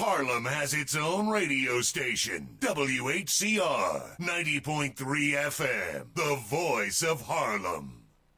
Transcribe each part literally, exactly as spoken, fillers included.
Harlem has its own radio station, W H C R ninety point three F M, the voice of Harlem.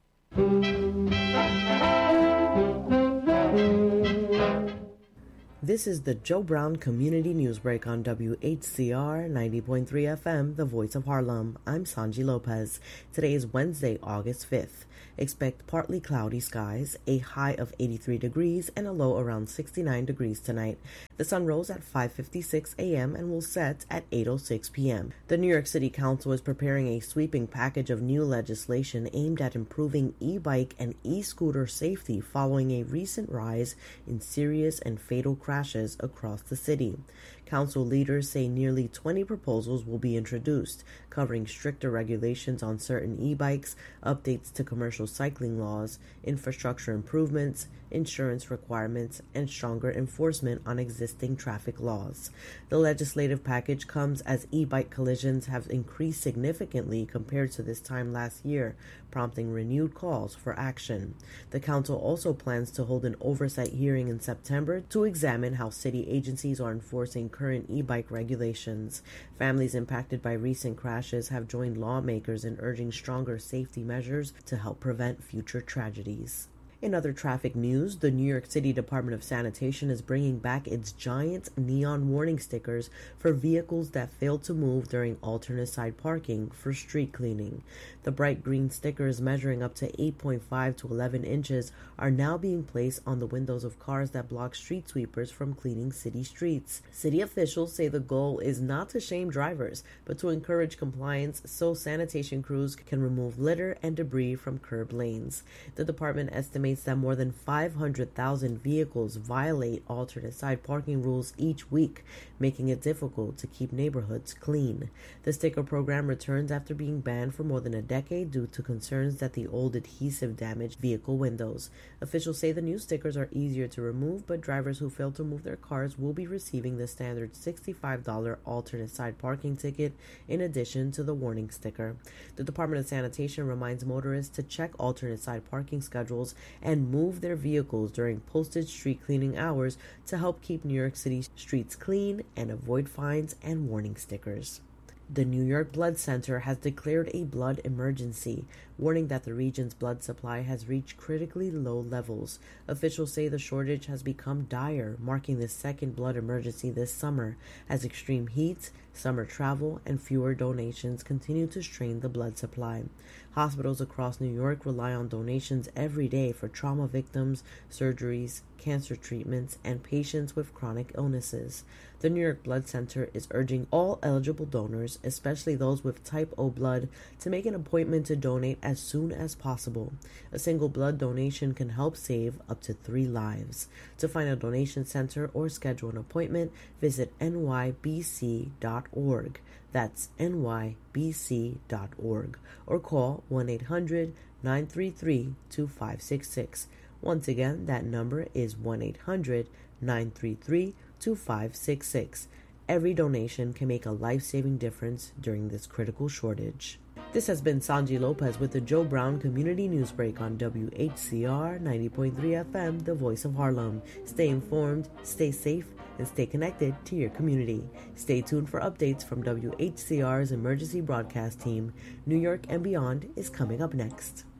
This is the Joe Brown Community Newsbreak on W H C R ninety point three F M, the voice of Harlem. I'm Sanji Lopez. Today is Wednesday, August fifth. Expect partly cloudy skies, a high of eighty-three degrees, and a low around sixty-nine degrees tonight. The sun rose at five fifty-six a.m. and will set at eight oh six p.m. The New York City Council is preparing a sweeping package of new legislation aimed at improving e-bike and e-scooter safety following a recent rise in serious and fatal crashes across the city. Council leaders say nearly twenty proposals will be introduced, covering stricter regulations on certain e-bikes, updates to commercial cycling laws, infrastructure improvements, insurance requirements, and stronger enforcement on existing traffic laws. The legislative package comes as e-bike collisions have increased significantly compared to this time last year, prompting renewed calls for action. The council also plans to hold an oversight hearing in September to examine how city agencies are enforcing current e-bike regulations. Families impacted by recent crashes have joined lawmakers in urging stronger safety measures to help prevent future tragedies. In other traffic news, the New York City Department of Sanitation is bringing back its giant neon warning stickers for vehicles that fail to move during alternate side parking for street cleaning. The bright green stickers, measuring up to eight point five to eleven inches, are now being placed on the windows of cars that block street sweepers from cleaning city streets. City officials say the goal is not to shame drivers, but to encourage compliance so sanitation crews can remove litter and debris from curb lanes. The department estimates that more than five hundred thousand vehicles violate alternate side parking rules each week, making it difficult to keep neighborhoods clean. The sticker program returns after being banned for more than a decade due to concerns that the old adhesive damaged vehicle windows. Officials say the new stickers are easier to remove, but drivers who fail to move their cars will be receiving the standard sixty-five dollars alternate side parking ticket in addition to the warning sticker. The Department of Sanitation reminds motorists to check alternate side parking schedules and move their vehicles during posted street cleaning hours to help keep New York City streets clean and avoid fines and warning stickers. The New York Blood Center has declared a blood emergency, warning that the region's blood supply has reached critically low levels. Officials say the shortage has become dire, marking the second blood emergency this summer, as extreme heat, summer travel, and fewer donations continue to strain the blood supply. Hospitals across New York rely on donations every day for trauma victims, surgeries, cancer treatments, and patients with chronic illnesses. The New York Blood Center is urging all eligible donors, especially those with type O blood, to make an appointment to donate as soon as possible. A single blood donation can help save up to three lives. To find a donation center or schedule an appointment, visit N Y B C dot org. That's N Y B C dot org, or call one eight hundred nine three three two five six six. Once again, that number is one eight hundred nine three three two five six six. Every donation can make a life-saving difference during this critical shortage. This has been Sanji Lopez with the Joe Brown Community Newsbreak on W H C R ninety point three F M, the voice of Harlem. Stay informed, stay safe, and stay connected to your community. Stay tuned for updates from W H C R's emergency broadcast team. New York and Beyond is coming up next.